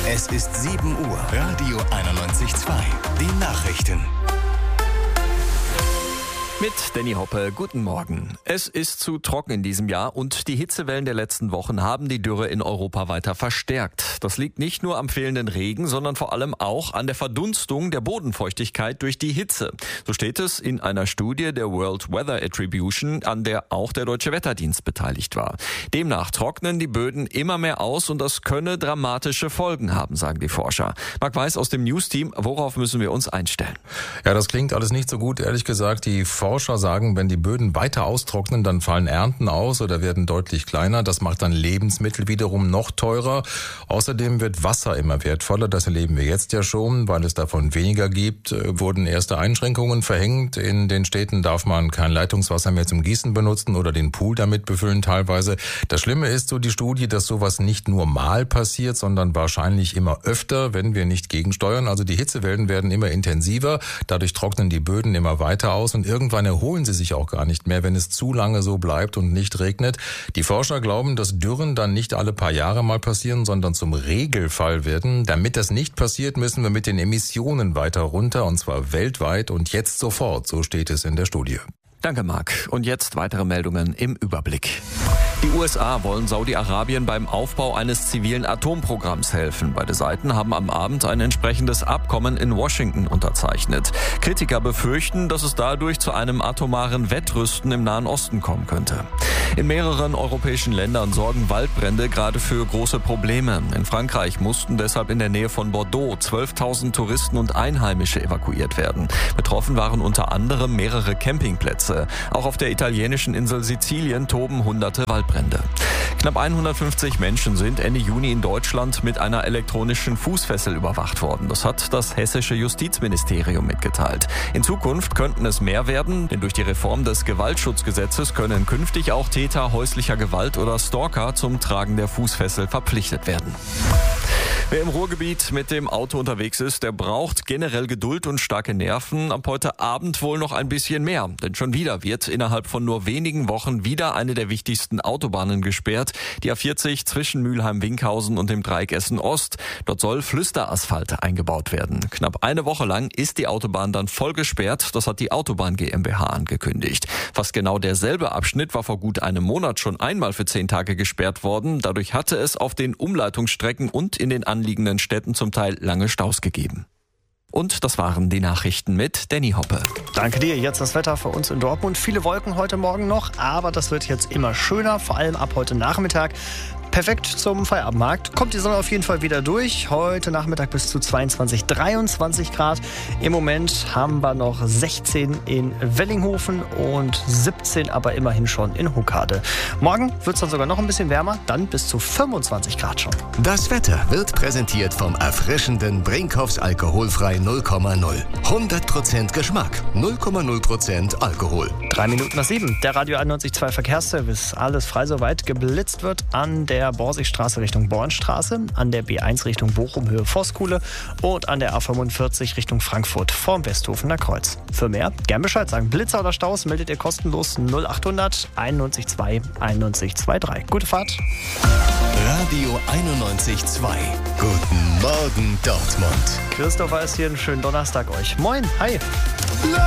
Es ist 7 Uhr. Radio 91.2. Die Nachrichten. Mit Danny Hoppe, guten Morgen. Es ist zu trocken in diesem Jahr und die Hitzewellen der letzten Wochen haben die Dürre in Europa weiter verstärkt. Das liegt nicht nur am fehlenden Regen, sondern vor allem auch an der Verdunstung der Bodenfeuchtigkeit durch die Hitze. So steht es in einer Studie der World Weather Attribution, an der auch der Deutsche Wetterdienst beteiligt war. Demnach trocknen die Böden immer mehr aus und das könne dramatische Folgen haben, sagen die Forscher. Marc Weiß aus dem News-Team, worauf müssen wir uns einstellen? Ja, das klingt alles nicht so gut, ehrlich gesagt. Die Forscher sagen, wenn die Böden weiter austrocknen, dann fallen Ernten aus oder werden deutlich kleiner. Das macht dann Lebensmittel wiederum noch teurer. Außerdem wird Wasser immer wertvoller. Das erleben wir jetzt ja schon, weil es davon weniger gibt. Wurden erste Einschränkungen verhängt. In den Städten darf man kein Leitungswasser mehr zum Gießen benutzen oder den Pool damit befüllen teilweise. Das Schlimme ist, so die Studie, dass sowas nicht nur mal passiert, sondern wahrscheinlich immer öfter, wenn wir nicht gegensteuern. Also die Hitzewellen werden immer intensiver. Dadurch trocknen die Böden immer weiter aus und irgendwann erholen sie sich auch gar nicht mehr, wenn es zu lange so bleibt und nicht regnet. Die Forscher glauben, dass Dürren dann nicht alle paar Jahre mal passieren, sondern zum Regelfall werden. Damit das nicht passiert, müssen wir mit den Emissionen weiter runter, und zwar weltweit und jetzt sofort, so steht es in der Studie. Danke, Marc. Und jetzt weitere Meldungen im Überblick. Die USA wollen Saudi-Arabien beim Aufbau eines zivilen Atomprogramms helfen. Beide Seiten haben am Abend ein entsprechendes Abkommen in Washington unterzeichnet. Kritiker befürchten, dass es dadurch zu einem atomaren Wettrüsten im Nahen Osten kommen könnte. In mehreren europäischen Ländern sorgen Waldbrände gerade für große Probleme. In Frankreich mussten deshalb in der Nähe von Bordeaux 12.000 Touristen und Einheimische evakuiert werden. Betroffen waren unter anderem mehrere Campingplätze. Auch auf der italienischen Insel Sizilien toben hunderte Waldbrände. Knapp 150 Menschen sind Ende Juni in Deutschland mit einer elektronischen Fußfessel überwacht worden. Das hat das hessische Justizministerium mitgeteilt. In Zukunft könnten es mehr werden, denn durch die Reform des Gewaltschutzgesetzes können künftig auch Täter häuslicher Gewalt oder Stalker zum Tragen der Fußfessel verpflichtet werden. Wer im Ruhrgebiet mit dem Auto unterwegs ist, der braucht generell Geduld und starke Nerven. Ab heute Abend wohl noch ein bisschen mehr. Denn schon wieder wird innerhalb von nur wenigen Wochen wieder eine der wichtigsten Autobahnen gesperrt. Die A40 zwischen Mülheim-Winkhausen und dem Dreieck Essen-Ost. Dort soll Flüsterasphalt eingebaut werden. Knapp eine Woche lang ist die Autobahn dann voll gesperrt. Das hat die Autobahn GmbH angekündigt. Fast genau derselbe Abschnitt war vor gut einem Monat schon einmal für 10 Tage gesperrt worden. Dadurch hatte es auf den Umleitungsstrecken und in den anliegenden Städten zum Teil lange Staus gegeben. Und das waren die Nachrichten mit Danny Hoppe. Danke dir. Jetzt das Wetter für uns in Dortmund. Viele Wolken heute Morgen noch, aber das wird jetzt immer schöner, vor allem ab heute Nachmittag. Perfekt zum Feierabendmarkt. Kommt die Sonne auf jeden Fall wieder durch. Heute Nachmittag bis zu 22, 23 Grad. Im Moment haben wir noch 16 in Wellinghofen und 17 aber immerhin schon in Huckade. Morgen wird es dann sogar noch ein bisschen wärmer, dann bis zu 25 Grad schon. Das Wetter wird präsentiert vom erfrischenden Brinkhoffs alkoholfrei 0,0. 100% Geschmack, 0,0% Alkohol. 3 Minuten nach 7. Der Radio 91.2 Verkehrsservice. Alles frei soweit. Geblitzt wird an der Borsigstraße Richtung Bornstraße, an der B1 Richtung Bochum Höhe Voskuhle und an der A45 Richtung Frankfurt vorm Westhofener Kreuz. Für mehr gern Bescheid sagen. Blitzer oder Staus meldet ihr kostenlos 0800 91.2 91.23. Gute Fahrt. Radio 91.2. Guten Morgen Dortmund. Christopher ist hier. Einen schönen Donnerstag euch. Moin. Hi.